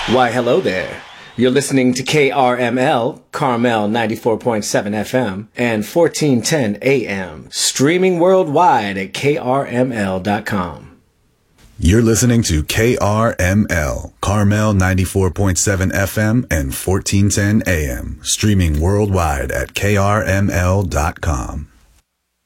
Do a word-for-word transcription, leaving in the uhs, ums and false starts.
Why, hello there. You're listening to K R M L, Carmel ninety-four point seven F M, and fourteen ten A M, streaming worldwide at K R M L dot com. You're listening to K R M L, Carmel ninety-four point seven F M and fourteen ten A M, streaming worldwide at K R M L dot com.